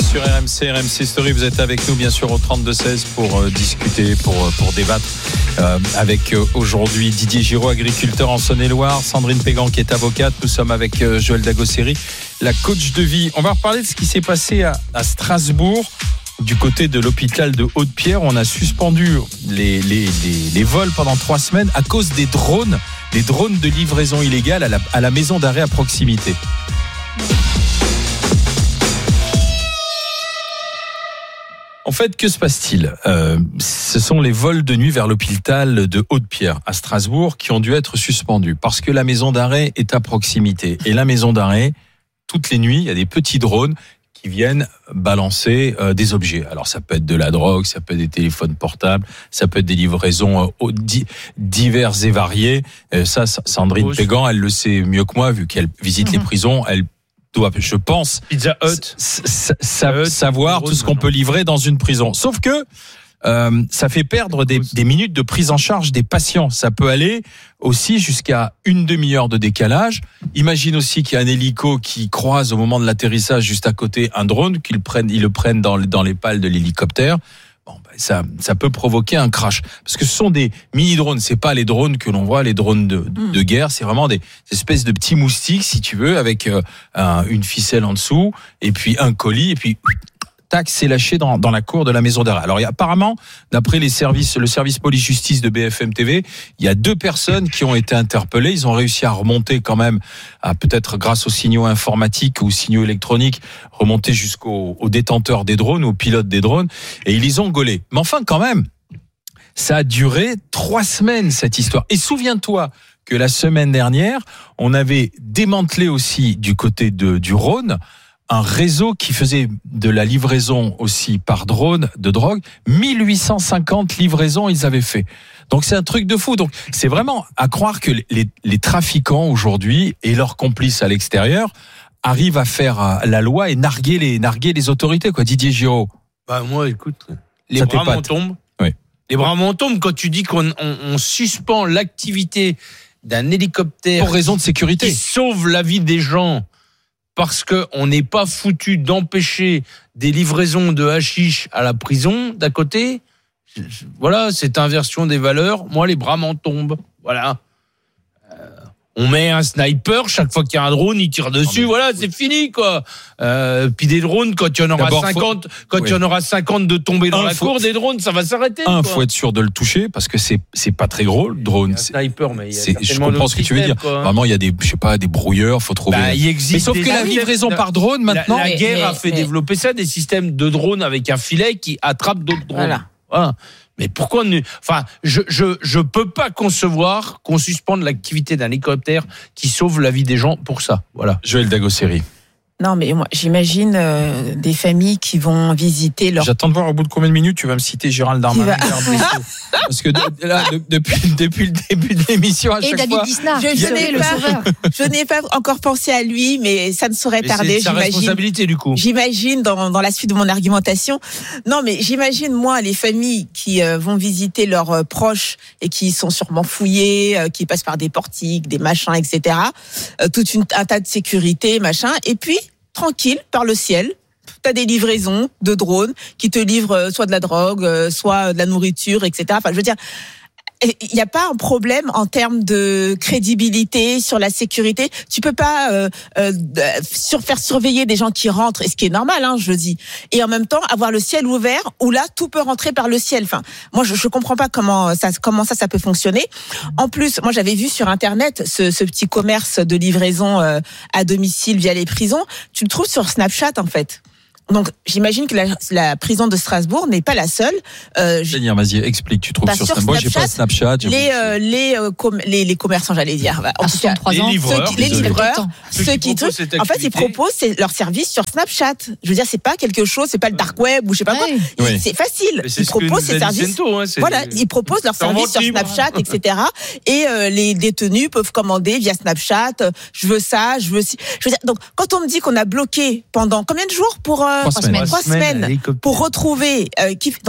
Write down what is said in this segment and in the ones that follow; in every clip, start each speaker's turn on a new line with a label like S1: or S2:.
S1: sur RMC Story. Vous êtes avec nous bien sûr au 32-16 pour discuter, pour débattre avec aujourd'hui Didier Giraud, agriculteur en Saône-et-Loire, Sandrine Pégan qui est avocate. Nous sommes avec Joël Dagosseri, la coach de vie. On va reparler de ce qui s'est passé à Strasbourg. Du côté de l'hôpital de Haute-Pierre, on a suspendu les vols pendant 3 semaines à cause des drones de livraison illégale à la maison d'arrêt à proximité. En fait, que se passe-t-il ? Ce sont les vols de nuit vers l'hôpital de Haute-Pierre à Strasbourg qui ont dû être suspendus parce que la maison d'arrêt est à proximité. Et la maison d'arrêt, toutes les nuits, il y a des petits drones qui viennent balancer des objets. Alors ça peut être de la drogue, ça peut être des téléphones portables, ça peut être des livraisons diverses et variées. Ça, Sandrine Pégan, elle le sait mieux que moi, vu qu'elle visite les prisons, elle doit, je pense,
S2: Pizza Hut,
S1: savoir tout ce qu'on peut livrer dans une prison. Sauf que ça fait perdre des minutes de prise en charge des patients. Ça peut aller aussi jusqu'à une demi-heure de décalage. Imagine aussi qu'il y a un hélico qui croise au moment de l'atterrissage juste à côté un drone, ils le prennent dans les pales de l'hélicoptère. Bon, ça peut provoquer un crash. Parce que ce sont des mini-drones. C'est pas les drones que l'on voit, les drones de guerre. C'est vraiment des espèces de petits moustiques, si tu veux, avec une ficelle en dessous, et puis un colis, et puis tac, c'est lâché dans la cour de la maison d'arrêt. Alors, apparemment, d'après le service police-justice de BFM TV, il y a 2 personnes qui ont été interpellées. Ils ont réussi à remonter quand même, peut-être grâce aux signaux informatiques ou signaux électroniques, remonter jusqu'aux détenteurs des drones, aux pilotes des drones, et ils les ont gaulés. Mais enfin, quand même, ça a duré 3 semaines, cette histoire. Et souviens-toi que la semaine dernière, on avait démantelé aussi du côté du Rhône un réseau qui faisait de la livraison aussi par drone de drogue. 1850 livraisons ils avaient fait. Donc c'est un truc de fou. Donc c'est vraiment à croire que les trafiquants aujourd'hui et leurs complices à l'extérieur arrivent à faire la loi et narguer les autorités, quoi. Didier Giraud.
S2: Bah moi, écoute, les bras m'en tombent.
S1: Oui.
S2: Les bras m'en tombent quand tu dis qu'on suspend l'activité d'un hélicoptère
S1: pour raison de sécurité
S2: qui sauve la vie des gens. Parce qu'on n'est pas foutu d'empêcher des livraisons de hashish à la prison d'à côté. Voilà, cette inversion des valeurs. Moi, les bras m'en tombent. Voilà. On met un sniper, chaque fois qu'il y a un drone, il tire dessus. Voilà, c'est fini, quoi. Puis des drones, quand il y en aura 50, il y en aura 50 de tomber dans la cour, des drones, ça va s'arrêter.
S1: Faut être sûr de le toucher, parce que c'est pas très gros, le drone.
S2: Un sniper, mais
S1: je comprends ce que tu veux dire. Quoi. Vraiment, il y a des brouilleurs, faut trouver.
S2: Il existe.
S1: Mais sauf que la livraison par drone, maintenant.
S2: La guerre a fait développer ça, des systèmes de drones avec un filet qui attrapent d'autres drones. Voilà. Mais pourquoi je peux pas concevoir qu'on suspende l'activité d'un hélicoptère qui sauve la vie des gens pour ça. Voilà.
S1: Joël Dagosseri.
S3: Non, mais moi, j'imagine des familles qui vont visiter leur...
S1: J'attends de voir au bout de combien de minutes tu vas me citer Gérald Darmanin. Parce que depuis le début de l'émission, à chaque fois...
S3: Je n'ai pas encore pensé à lui, mais ça ne saurait tarder,
S2: c'est sa responsabilité, du coup.
S3: J'imagine, dans la suite de mon argumentation. Non, mais j'imagine, moi, les familles qui vont visiter leurs proches et qui sont sûrement fouillés, qui passent par des portiques, des machins, etc. Tout un tas de sécurité, machin. Et puis, tranquille, par le ciel, t'as des livraisons de drones qui te livrent soit de la drogue, soit de la nourriture, etc. Enfin, je veux dire, il n'y a pas un problème en termes de crédibilité sur la sécurité. Tu peux pas faire surveiller des gens qui rentrent, et ce qui est normal, je dis. Et en même temps, avoir le ciel ouvert où là, tout peut rentrer par le ciel. Enfin, moi, je comprends pas comment ça peut fonctionner. En plus, moi, j'avais vu sur Internet ce petit commerce de livraison à domicile via les prisons. Tu le trouves sur Snapchat, en fait. Donc, j'imagine que la prison de Strasbourg n'est pas la seule.
S1: Vas-y, explique. Tu trouves sur Snapchat. Moi, j'ai pas Snapchat.
S3: Les commerçants, j'allais dire. En tout cas,
S2: les livreurs,
S3: ceux qui en fait, ils proposent leur service sur Snapchat. Je veux dire, c'est pas quelque chose, c'est pas le dark web ou je sais pas quoi. C'est facile. Ils proposent ces services. Voilà, ils proposent leur service sur Snapchat, etc. Et les détenus peuvent commander via Snapchat. Je veux ça, je veux ci. Je veux dire, donc, quand on me dit qu'on a bloqué pendant combien de jours pour 3 semaines pour retrouver donc, mais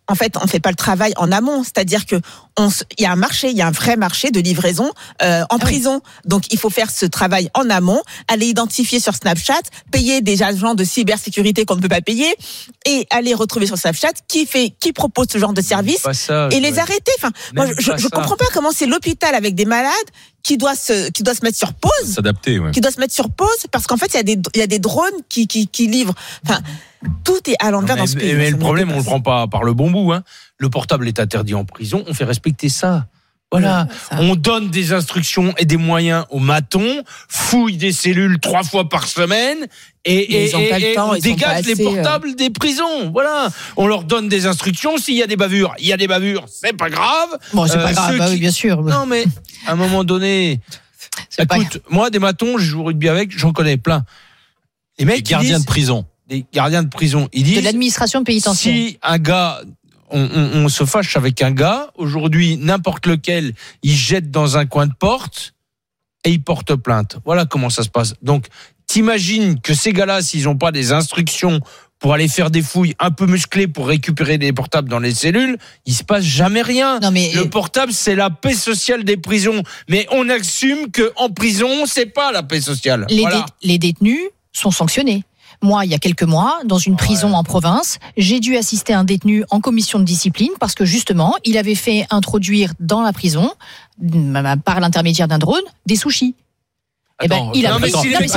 S3: en fait, on fait pas le travail en amont. C'est-à-dire que il y a un vrai marché de livraison en prison. Donc, il faut faire ce travail en amont, aller identifier sur Snapchat, payer des agents de cybersécurité qu'on ne peut pas payer, et aller retrouver sur Snapchat qui propose ce genre de service et les arrêter. Enfin, moi, je comprends pas comment c'est l'hôpital avec des malades qui doit se mettre sur pause.
S1: S'adapter, ouais.
S3: Qui doit se mettre sur pause parce qu'en fait, il y a des drones qui livrent. Enfin, tout est à l'envers dans ce pays.
S2: Mais le problème, on le prend pas par le bon bout, hein. Le portable est interdit en prison, on fait respecter ça. Voilà, on donne des instructions et des moyens aux matons, fouille des cellules 3 fois par semaine et on dégage les portables des prisons. Voilà, on leur donne des instructions. S'il y a des bavures, c'est pas grave.
S4: Bon, c'est pas grave, oui, bien sûr.
S2: Non, mais à un moment donné, écoute, moi, des matons, je joue au rugby avec, j'en connais plein. Les mecs,
S1: gardiens de prison.
S2: Des gardiens de prison, ils disent
S4: de l'administration pénitentiaire.
S2: Si un gars, on se fâche avec un gars, aujourd'hui, n'importe lequel, il jette dans un coin de porte et il porte plainte. Voilà comment ça se passe. Donc, t'imagines que ces gars-là, s'ils n'ont pas des instructions pour aller faire des fouilles un peu musclées pour récupérer des portables dans les cellules, il se passe jamais rien.
S4: Non, mais
S2: le portable, c'est la paix sociale des prisons. Mais on assume que en prison, c'est pas la paix sociale.
S4: Les détenus sont sanctionnés. Moi, il y a quelques mois, dans une prison en province, j'ai dû assister un détenu en commission de discipline parce que justement, il avait fait introduire dans la prison, par l'intermédiaire d'un drone, des sushis. Et il a pris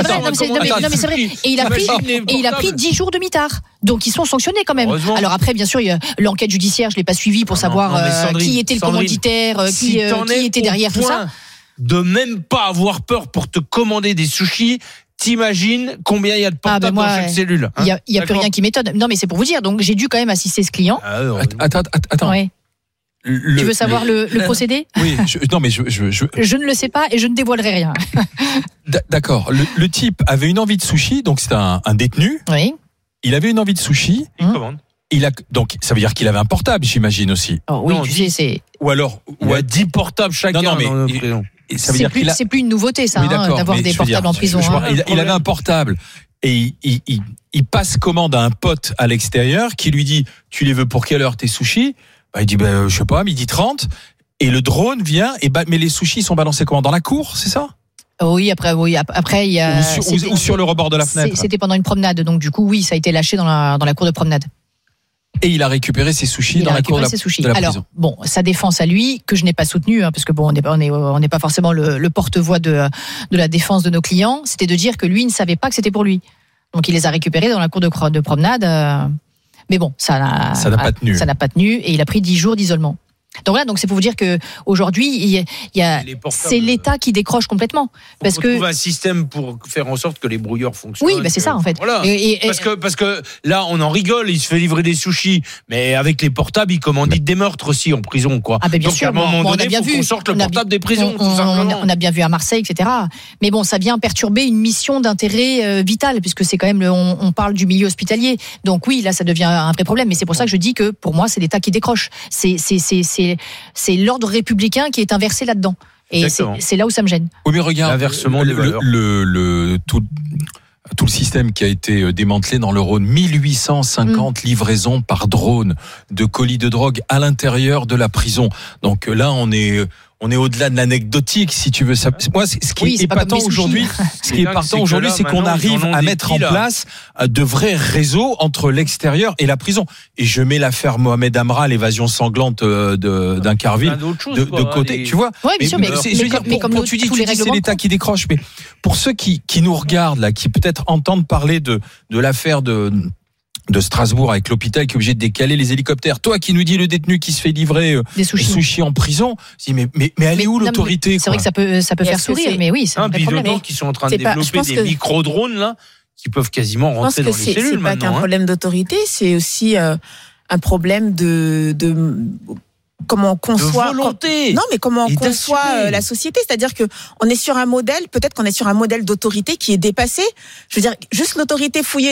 S4: 10 jours de mitard. Donc ils sont sanctionnés quand même. Alors après, bien sûr, il y a l'enquête judiciaire, je l'ai pas suivie pour savoir qui était le commanditaire, qui était derrière tout ça.
S2: De même pas avoir peur pour te commander des sushis. T'imagines combien il y a de portables dans chaque cellule?
S4: Il y a plus rien qui m'étonne. Non, mais c'est pour vous dire. Donc j'ai dû quand même assister ce client.
S1: Attends.
S4: Ouais. Tu veux savoir le procédé?
S1: Oui. Je
S4: ne le sais pas et je ne dévoilerai rien.
S1: D'accord. Le type avait une envie de sushi, donc c'était un détenu.
S4: Oui.
S1: Il avait une envie de sushi.
S2: Il commande.
S1: Donc ça veut dire qu'il avait un portable, j'imagine aussi.
S4: Oh, oui, tu sais, c'est.
S1: Ou alors.
S2: Il a 10 portables chacun.
S1: Non, mais. Ça veut dire
S4: c'est plus une nouveauté, ça, d'avoir des portables en prison.
S1: Il avait un portable et il passe commande à un pote à l'extérieur qui lui dit tu les veux pour quelle heure tes sushis? Il dit je sais pas, 12h30. Et le drone vient mais les sushis sont balancés comment, dans la cour, c'est ça?
S4: Oui, après il y a
S1: ou sur le rebord de la fenêtre.
S4: C'était pendant une promenade, donc du coup oui, ça a été lâché dans la cour de promenade.
S1: Et il a récupéré ses sushis dans la cour de la prison.
S4: Alors, bon, sa défense à lui, que je n'ai pas soutenue, parce que bon, on n'est pas forcément le porte-voix de la défense de nos clients, c'était de dire que lui ne savait pas que c'était pour lui. Donc il les a récupérés dans la cour de promenade. Mais bon, ça n'a pas tenu. Ça n'a pas tenu et il a pris 10 jours d'isolement. Donc voilà, c'est pour vous dire que aujourd'hui, c'est l'État qui décroche complètement.
S2: Parce que trouve un système pour faire en sorte que les brouilleurs fonctionnent.
S4: Oui, c'est ça en fait.
S2: Voilà. Parce que là, on en rigole, il se fait livrer des sushis, mais avec les portables, il commandite des meurtres aussi en prison, quoi.
S4: Bien
S2: Donc
S4: sûr,
S2: à un moment donné, il faut qu'on sorte le portable des prisons, tout simplement.
S4: On a bien vu à Marseille, etc. Mais bon, ça vient perturber une mission d'intérêt vital, puisque c'est quand même on parle du milieu hospitalier. Donc oui, là, ça devient un vrai problème. Mais c'est pour ça que je dis que pour moi, c'est l'État qui décroche. C'est l'ordre républicain qui est inversé là-dedans. Et c'est là où ça me gêne.
S1: Oui, mais regarde,
S2: l'inversement des valeurs.
S1: Tout le système qui a été démantelé dans le Rhône, 1850 livraisons par drone de colis de drogue à l'intérieur de la prison. Donc là, on est au-delà de l'anecdotique, si tu veux. Moi, ce qui est épatant aujourd'hui, c'est qu'on arrive à mettre en place de vrais réseaux entre l'extérieur et la prison. Et je mets l'affaire Mohamed Amra, l'évasion sanglante d'un Carville de côté, tu vois.
S4: Ouais, bien sûr, mais comme
S1: tu dis c'est l'État qui décroche, mais pour ceux qui nous regardent là, qui peut-être entendent parler de l'affaire de Strasbourg avec l'hôpital qui est obligé de décaler les hélicoptères. Toi qui nous dis le détenu qui se fait livrer des sushis en prison, mais elle est où l'autorité?
S4: C'est vrai que ça peut faire sourire, mais oui, c'est un vrai problème.
S2: D'autres qui sont en train de développer des micro-drones là, qui peuvent quasiment rentrer dans les cellules maintenant.
S3: C'est pas qu'un problème d'autorité, c'est aussi un problème de comment on conçoit comment on conçoit la société, c'est-à-dire que on est sur un modèle, peut-être qu'on est sur un modèle d'autorité qui est dépassé. Je veux dire, juste l'autorité fouillée